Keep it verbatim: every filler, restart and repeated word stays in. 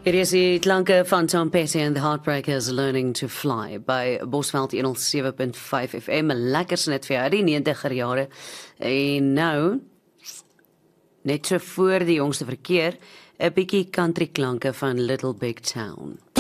Hier is die klanke van Tom Petty and the Heartbreakers Learning to Fly by Bosveld honderd sewe punt vyf F M. Lekker net vir jou, die negentiger jare. En nou, net so voor die jongste verkeer, 'n bietjie country klanke van Little Big Town.